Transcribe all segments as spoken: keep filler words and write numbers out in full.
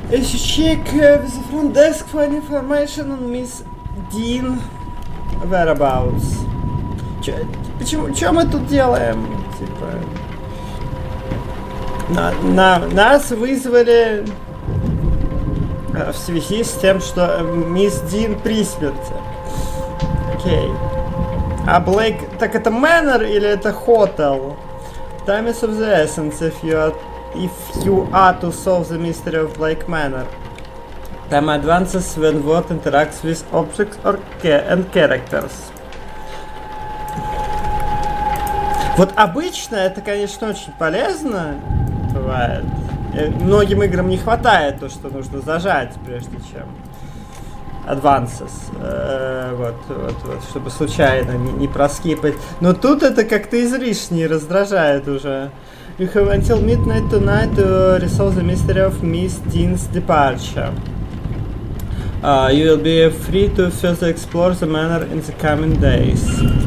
If you check uh, with the front desk for any information on Miss Dean whereabouts. Чё, почему, чё мы тут делаем? Типа... На, на, нас вызвали в связи с тем, что мисс Дин при смерти. Окей. А Блейк... Так это Мэннер или это Хотел? Time is of the essence if you are, if you are to solve the mystery of Blake Manor. Time advances when word interacts with objects or ca and characters. Вот обычно это, конечно, очень полезно бывает. Многим играм не хватает то, что нужно зажать, прежде чем advances, э, вот, вот, вот, чтобы случайно не, не проскипать. Но тут это как-то излишне раздражает уже. You have until midnight tonight to resolve the mystery of Miss Dean's departure. Uh, you will be free to further explore the manor in the coming days.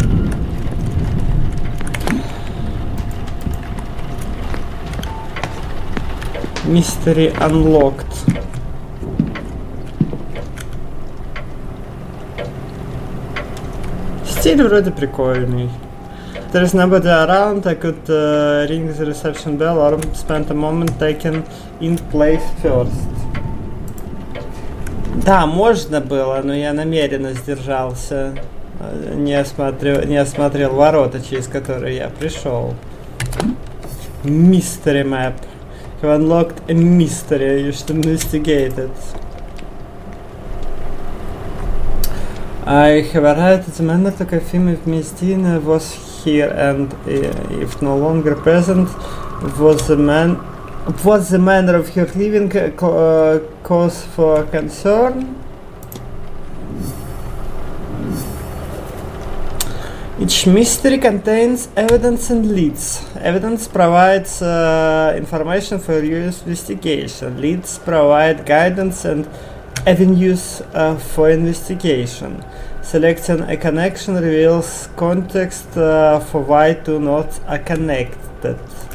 Mystery unlocked. Стиль вроде прикольный. There is nobody around. I could uh, ring the reception bell or spend a moment taking in place first. Да, можно было, но я намеренно сдержался. Не осмотрел, не осмотрел ворота, через которые я пришел. Mystery map. You unlocked a mystery. You should investigate it. I have arrived at the manor to confirm if Miss Dean was here and, uh, if no longer present, was the man, was the manner of her leaving a uh, cause for concern? Each mystery contains evidence and leads. Evidence provides uh, information for your investigation. Leads provide guidance and avenues uh, for investigation. Selecting a connection reveals context uh, for why two nodes are connected.